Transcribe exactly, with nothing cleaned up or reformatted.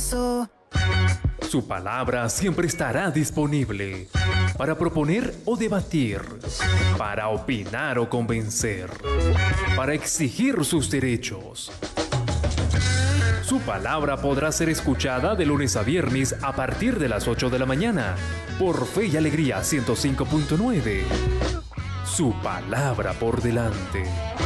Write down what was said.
paso. Su palabra siempre estará disponible para proponer o debatir, para opinar o convencer, para exigir sus derechos. Su palabra podrá ser escuchada de lunes a viernes a partir de las ocho de la mañana por Fe y Alegría ciento cinco punto nueve. Su palabra por delante.